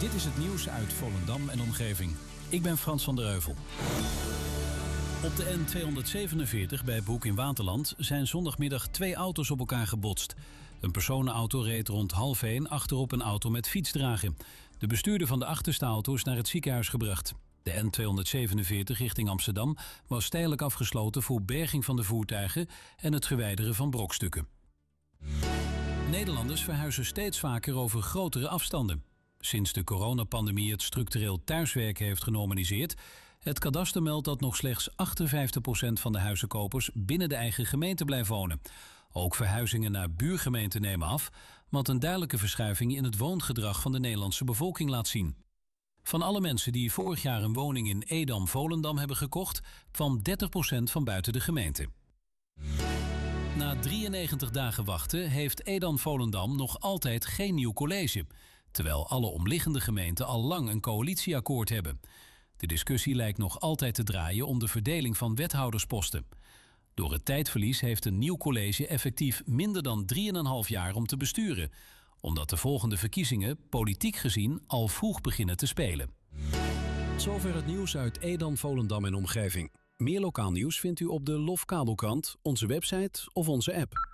Dit is het nieuws uit Volendam en omgeving. Ik ben Frans van der Heuvel. Op de N247 bij Broek in Waterland zijn zondagmiddag 2 auto's op elkaar gebotst. Een personenauto reed rond 12:30 achterop een auto met fietsdrager. De bestuurder van de achterste auto is naar het ziekenhuis gebracht. De N247 richting Amsterdam was tijdelijk afgesloten voor berging van de voertuigen en het verwijderen van brokstukken. Nederlanders verhuizen steeds vaker over grotere afstanden. Sinds de coronapandemie het structureel thuiswerken heeft genormaliseerd, het kadaster meldt dat nog slechts 58% van de huizenkopers binnen de eigen gemeente blijft wonen. Ook verhuizingen naar buurgemeenten nemen af, wat een duidelijke verschuiving in het woongedrag van de Nederlandse bevolking laat zien. Van alle mensen die vorig jaar een woning in Edam-Volendam hebben gekocht, kwam 30% van buiten de gemeente. Na 93 dagen wachten heeft Edam-Volendam nog altijd geen nieuw college, terwijl alle omliggende gemeenten al lang een coalitieakkoord hebben. De discussie lijkt nog altijd te draaien om de verdeling van wethoudersposten. Door het tijdverlies heeft een nieuw college effectief minder dan 3,5 jaar om te besturen, omdat de volgende verkiezingen politiek gezien al vroeg beginnen te spelen. Zover het nieuws uit Edam, Volendam en omgeving. Meer lokaal nieuws vindt u op de LOF Kabelkrant, onze website of onze app.